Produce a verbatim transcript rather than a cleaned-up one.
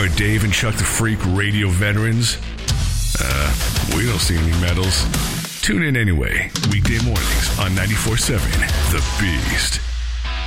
Are Dave and Chuck the Freak radio veterans? Uh, we don't see any medals. Tune in anyway, weekday mornings on ninety-four point seven The Beast.